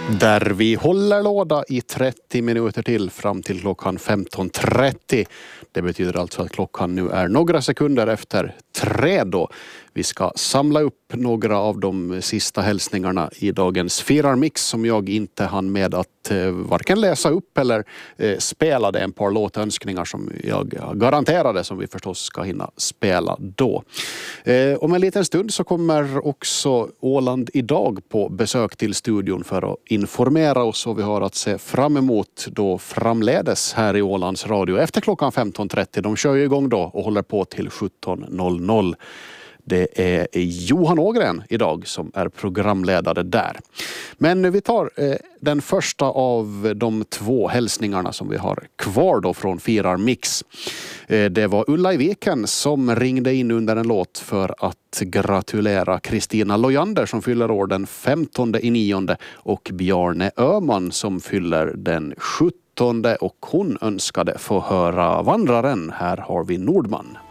Där vi håller låda i 30 minuter till fram till klockan 15.30. Det betyder alltså att klockan nu är några sekunder efter 3 då. Vi ska samla upp några av de sista hälsningarna i dagens firarmix som jag inte hann med att varken läsa upp eller spela. Det är en par låtönskningar som jag garanterade som vi förstås ska hinna spela då. Om en liten stund så kommer också Åland idag på besök till studion för att informera oss, och vi har att se fram emot då framledes här i Ålands Radio efter klockan 15.30. De kör ju igång då och håller på till 17.00. Det är Johan Ågren idag som är programledare där. Men vi tar den första av de 2 hälsningarna som vi har kvar då från Firarmix. Det var Ulla i Viken som ringde in under en låt för att gratulera Kristina Lojander som fyller år den 15/9 och Bjarne Öman som fyller den 17, och hon önskade få höra Vandraren. Här har vi Nordman.